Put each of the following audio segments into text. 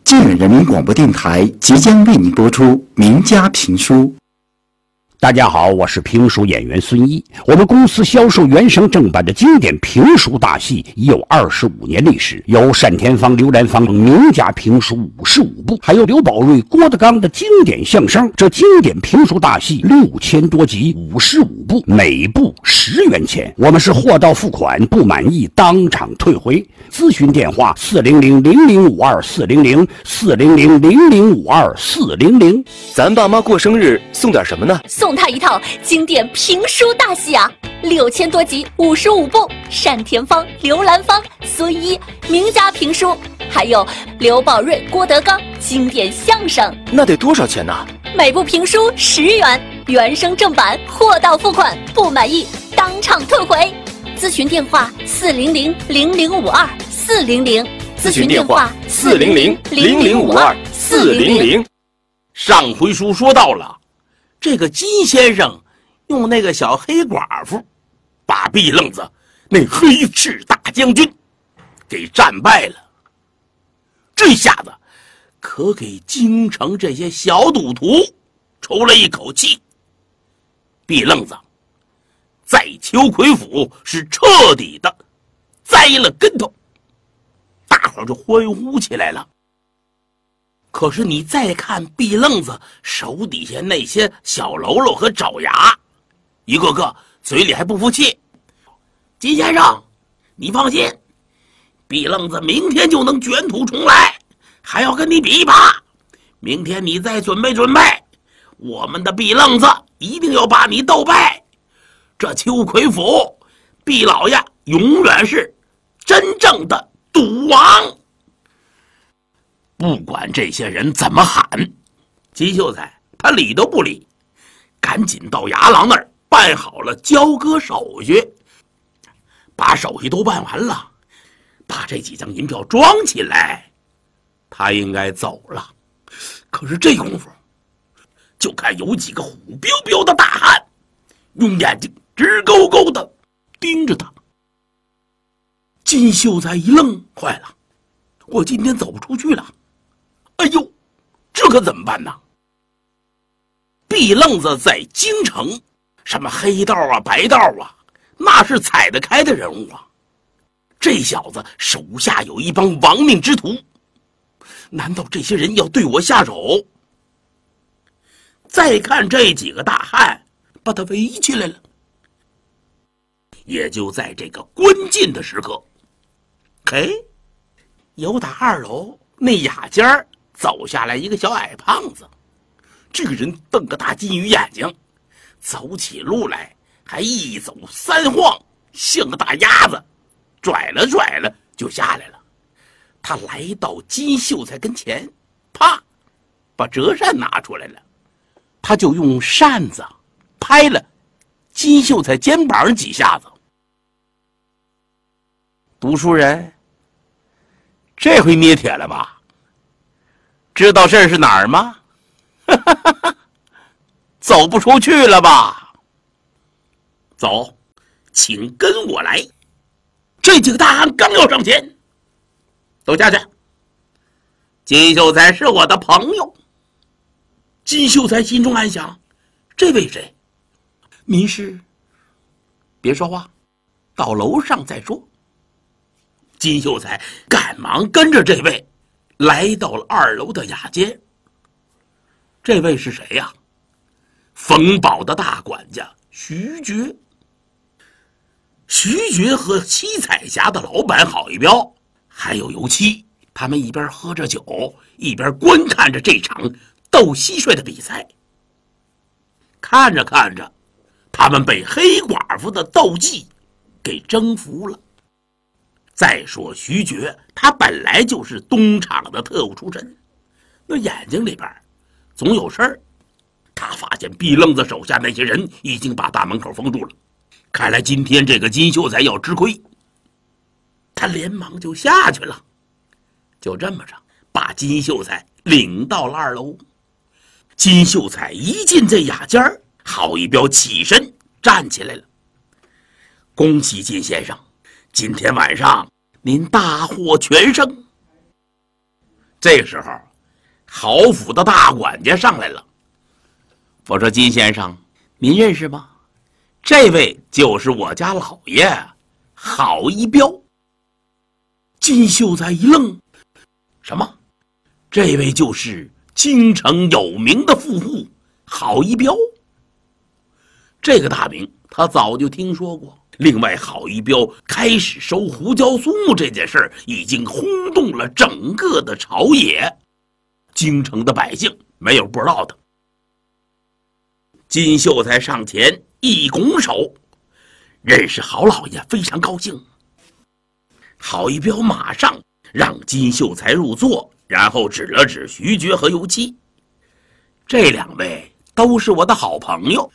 晋远人民广播电台即将为您播出名家评书。 大家好，我是评书演员孙一。我们公司销售原声正版的经典评书大戏已有25年历史，有单田芳、刘兰芳名家评书55部，还有刘宝瑞、郭德纲的经典相声。这经典评书大戏6000多集，55部，每部10元钱。我们是货到付款，不满意当场退回。咨询电话400-0052-400，400-0052-400。 咱爸妈过生日送点什么呢？ 送他一套经典评书大戏啊，6000多集，55部，单田芳、刘兰芳、孙一名家评书，还有刘宝瑞、郭德纲经典相声。 那得多少钱呢？ 每部评书10元，原声正版，货到付款，不满意当场退回。咨询电话400-0052-400， 咨询电话400-0052-400。 上回书说到了，这个金先生用那个小黑寡妇把毕愣子那黑赤大将军给战败了，这下子可给京城这些小赌徒抽了一口气。毕愣子在秋葵府是彻底的栽了跟头，大伙儿就欢呼起来了。可是你再看毕愣子手底下那些小喽啰和爪牙，一个个嘴里还不服气。金先生，你放心，毕愣子明天就能卷土重来，还要跟你比一把。明天你再准备准备，我们的毕愣子一定要把你斗败。这秋葵府，毕老爷永远是真正的赌王。不管这些人怎么喊，金秀才他理都不理，赶紧到衙郎那儿办好了交割手续。把手续都办完了，把这几张银票装起来，他应该走了。可是这功夫，就看有几个虎彪彪的大汉用眼睛直勾勾的盯着他。金秀才一愣，坏了，我今天走不出去了。哎呦，这可怎么办呢？毕愣子在京城，什么黑道啊、白道啊，那是踩得开的人物啊。这小子手下有一帮亡命之徒，难道这些人要对我下手？再看这几个大汉把他围起来了。也就在这个关键的时刻，由打2楼那雅间儿走下来一个小矮胖子，这个人瞪个大金鱼眼睛，走起路来还一走3晃，像个大鸭子，拽了拽了就下来了。他来到金秀才跟前，啪，把折扇拿出来了，他就用扇子拍了金秀才肩膀上几下子。读书人，这回捏铁了吧？知道这是哪儿吗？走不出去了吧？走，请跟我来。这几个大汉刚要上前，都下去。金秀才是我的朋友。金秀才心中暗想，这位谁？您是？别说话，到楼上再说。金秀才赶忙跟着这位来到了2楼的雅间。这位是谁呀？冯保的大管家徐觉。徐觉和七彩霞的老板郝一彪还有油漆，他们一边喝着酒，一边观看着这场斗蟋蟀的比赛。看着看着，他们被黑寡妇的斗技给征服了。再说徐觉，他本来就是东厂的特务出身，那眼睛里边总有事儿。他发现毕愣子手下那些人已经把大门口封住了，看来今天这个金秀才要吃亏。他连忙就下去了，就这么着把金秀才领到了2楼。金秀才一进这雅间，郝一彪起身站起来了。恭喜金先生，今天晚上您大获全胜。 这时候，郝府的大管家上来了。我说：“金先生，您认识吗？这位就是我家老爷郝一彪。”金秀才一愣：“什么？这位就是京城有名的富户郝一彪？”这个大名他早就听说过。另外，郝一彪开始收胡椒苏木这件事已经轰动了整个的朝野，京城的百姓没有不知道的。金秀才上前一拱手：“认识郝老爷，非常高兴。”郝一彪马上让金秀才入座，然后指了指徐觉和尤七：“这两位都是我的好朋友。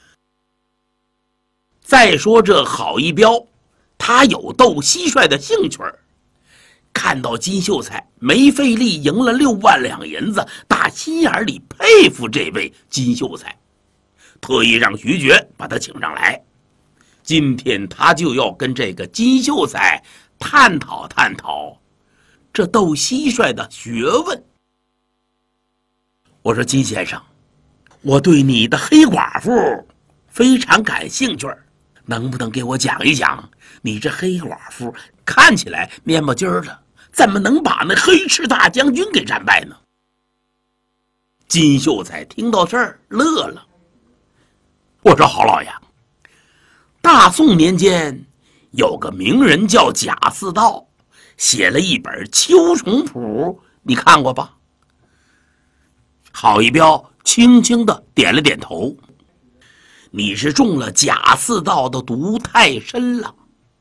再说这郝一彪，他有斗蟋蟀的兴趣儿。看到金秀才没费力赢了6万两银子，打心眼里佩服这位金秀才，特意让徐觉把他请上来。今天他就要跟这个金秀才探讨探讨这斗蟋蟀的学问。我说：“金先生，我对你的黑寡妇非常感兴趣，能不能给我讲一讲，你这黑寡妇看起来蔫不唧的，怎么能把那黑赤大将军给战败呢？”金秀才听到这儿乐了。我说：“郝老爷，大宋年间有个名人叫贾似道，写了一本《秋虫谱》，你看过吧？”郝一彪轻轻地点了点头。“你是中了贾似道的毒太深了。”“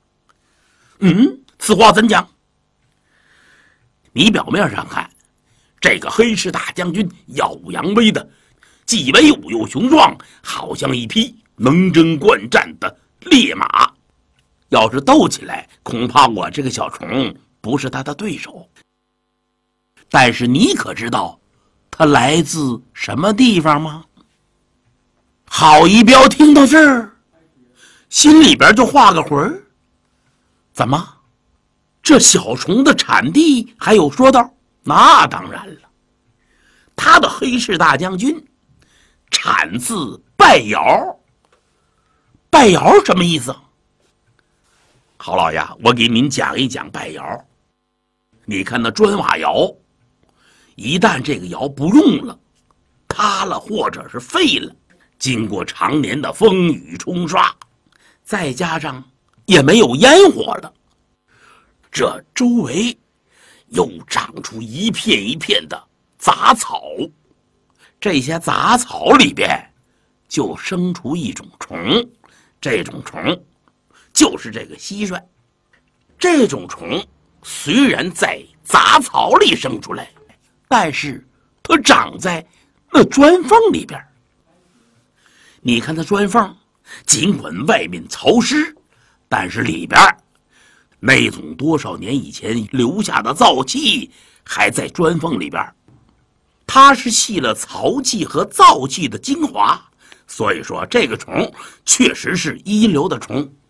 此话怎讲？”“你表面上看，这个黑赤大将军耀武扬威的，既威武又雄壮，好像一匹能征惯战的烈马。要是斗起来，恐怕我这个小虫不是他的对手。但是你可知道他来自什么地方吗？”郝一彪听到这儿，心里边就画个魂儿。怎么，这小虫的产地还有说道？那当然了，他的黑赤大将军产自拜窑。拜窑什么意思？郝老爷，我给您讲一讲拜窑。你看那砖瓦窑，一旦这个窑不用了，塌了或者是废了，经过常年的风雨冲刷，再加上也没有烟火了，这周围又长出一片一片的杂草，这些杂草里边就生出一种虫，这种虫就是这个蟋蟀。这种虫虽然在杂草里生出来，但是它长在那砖缝里边。你看它砖缝，尽管外面潮湿，但是里边那种多少年以前留下的燥气还在砖缝里边。它是吸了潮气和燥气的精华，所以说这个虫确实是一流的虫。